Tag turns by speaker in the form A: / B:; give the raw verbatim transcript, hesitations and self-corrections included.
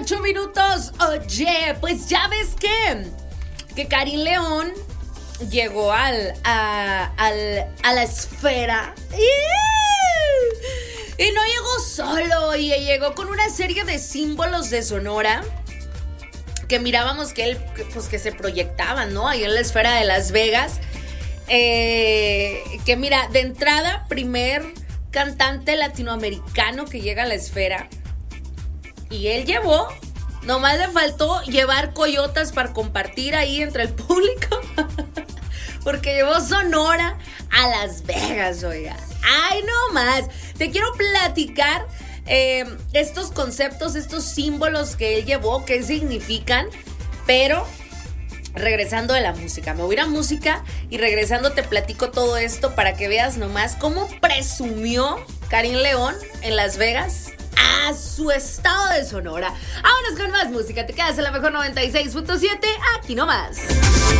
A: ocho minutos. Oye, pues ya ves que, que Karim León llegó al, a, al, a la esfera. Y no llegó solo, y llegó con una serie de símbolos de Sonora que mirábamos que él, pues que se proyectaban, ¿no? Ahí en la esfera de Las Vegas. Eh, que mira, de entrada, primer cantante latinoamericano que llega a la esfera. Y él llevó, nomás le faltó llevar coyotas para compartir ahí entre el público. Porque llevó Sonora a Las Vegas, oiga. Ay, no más. Te quiero platicar eh, estos conceptos, estos símbolos que él llevó, qué significan, pero regresando de la música. Me voy a ir a música y regresando te platico todo esto para que veas nomás cómo presumió Karim León en Las Vegas a su estado de Sonora. Vámonos con más música. Te quedas en la mejor noventa y seis punto siete, aquí nomás.